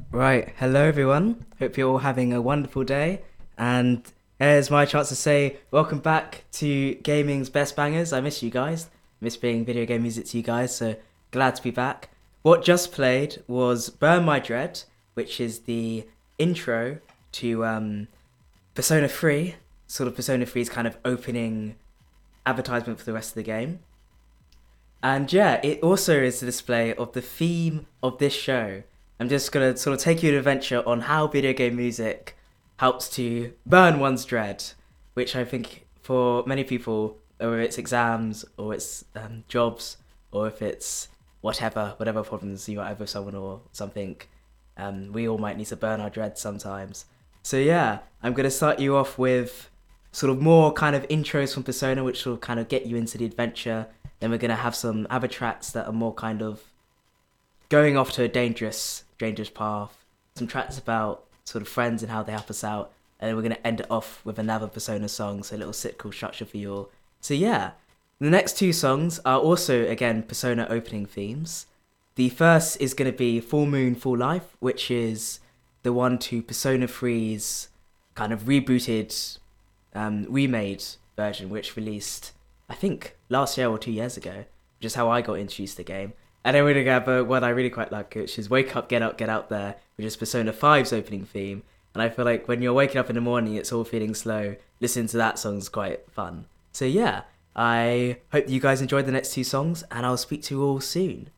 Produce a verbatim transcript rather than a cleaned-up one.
Right, hello everyone. Hope you're all having a wonderful day. And here's my chance to say welcome back to Gaming's Best Bangers. I miss you guys. Miss being video game music to you guys, so glad to be back. What just played was Burn My Dread, which is the intro to um, Persona three, sort of Persona three's kind of opening advertisement for the rest of the game. And yeah, it also is a display of the theme of this show. I'm just going to sort of take you on an adventure on how video game music helps to burn one's dread, which I think for many people, whether it's exams or it's um, jobs or if it's whatever, whatever problems you might have with someone or something, um, we all might need to burn our dread sometimes. So yeah, I'm going to start you off with sort of more kind of intros from Persona, which will kind of get you into the adventure. Then we're going to have some other tracks that are more kind of going off to a dangerous, dangerous path. Some tracks about sort of friends and how they help us out. And then we're going to end it off with another Persona song, so a little cyclical structure for you all. So yeah, the next two songs are also, again, Persona opening themes. The first is going to be Full Moon, Full Life, which is the one to Persona three's kind of rebooted, um, remade version, which released, I think, last year or two years ago, which is how I got introduced to the game. And then we're going to have uh, one I really quite like, which is Wake Up, Get Up, Get Out There, which is Persona five's opening theme. And I feel like when you're waking up in the morning, it's all feeling slow. Listening to that song's quite fun. So yeah, I hope you guys enjoyed the next two songs, and I'll speak to you all soon.